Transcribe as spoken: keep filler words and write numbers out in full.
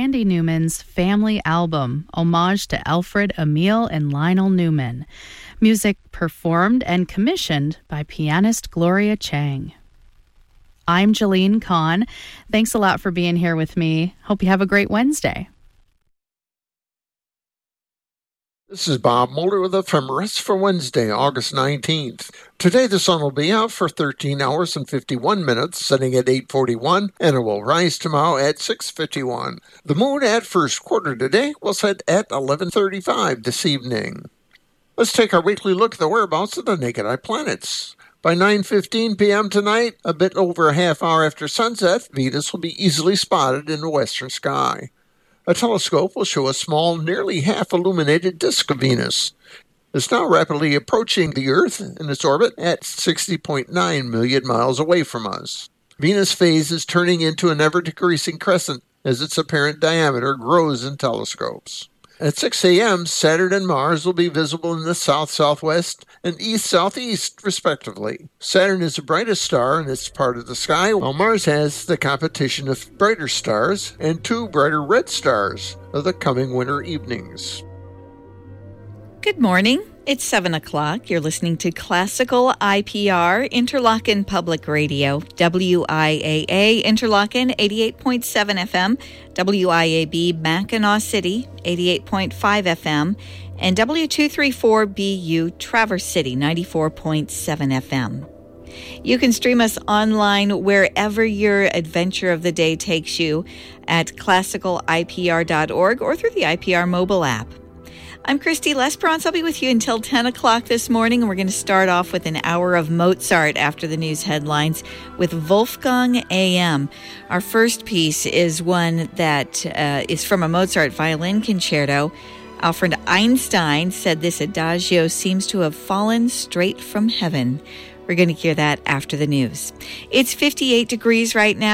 Randy Newman's Family Album, homage to Alfred, Emil, and Lionel Newman. Music performed and commissioned by pianist Gloria Chang. I'm Jolene Kahn. Thanks a lot for being here with me. Hope you have a great Wednesday. This is Bob Mulder with Ephemeris for Wednesday, August nineteenth. Today the sun will be out for thirteen hours and fifty-one minutes, setting at eight forty-one, and it will rise tomorrow at six fifty-one. The moon at first quarter today will set at eleven thirty-five this evening. Let's take our weekly look at the whereabouts of the naked eye planets. By nine fifteen p.m. tonight, a bit over a half hour after sunset, Venus will be easily spotted in the western sky. A telescope will show a small, nearly half-illuminated disk of Venus. It's now rapidly approaching the Earth in its orbit at sixty point nine million miles away from us. Venus' phase is turning into an ever-decreasing crescent as its apparent diameter grows in telescopes. At six a.m., Saturn and Mars will be visible in the south-southwest and east-southeast, respectively. Saturn is the brightest star in its part of the sky, while Mars has the competition of brighter stars and two brighter red stars of the coming winter evenings. Good morning. It's seven o'clock. You're listening to Classical I P R, Interlochen Public Radio, W I A A, Interlochen, eighty-eight point seven F M, W I A B, Mackinac City, eighty-eight point five F M, and W two thirty-four B U, Traverse City, ninety-four point seven F M. You can stream us online wherever your adventure of the day takes you at classical I P R dot org or through the I P R mobile app. I'm Christy Lesperance. I'll be with you until ten o'clock this morning, and we're going to start off with an hour of Mozart after the news headlines with Wolfgang A M. Our first piece is one that uh, is from a Mozart violin concerto. Alfred Einstein said this adagio seems to have fallen straight from heaven. We're going to hear that after the news. It's fifty-eight degrees right now.